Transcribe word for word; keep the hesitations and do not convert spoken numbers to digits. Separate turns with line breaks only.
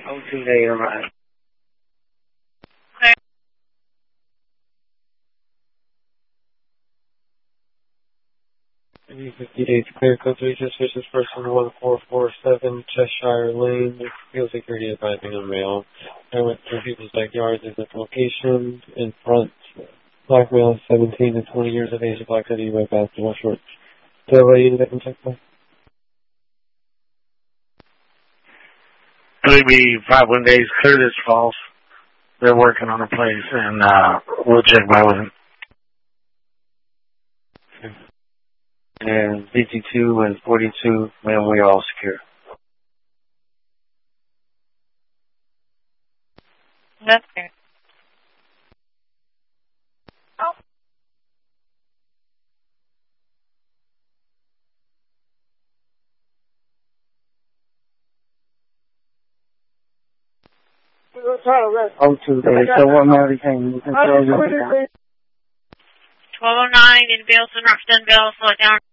oh two day arrive.
Clear.
fifty days clear, code three suspicious person one four four seven Cheshire Lane, field security advising on mail. I went through people's backyards at this location, in front. Black male is seventeen to twenty years of age, black hoodie, red basketball shorts. Do you have a unit that can check that?
three B five one days clear this false. They're working on a place, and uh, we'll check by with them.
And fifty-two and forty-two, man, we're all secure.
That's fair. Oh.
oh two days, so one everything. You can throw your
twelve oh nine in Baleson, Rockton, Bill, slow it down.